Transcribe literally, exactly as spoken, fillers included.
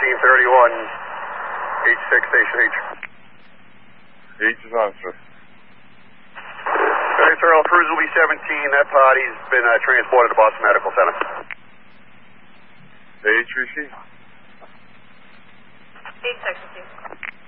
seventeen thirty-one, H six Station H. H is on, sir. Hey, sir, L Cruise will be seventeen. That party's been uh, transported to Boston Medical Center. H, Rishi? H, Section two.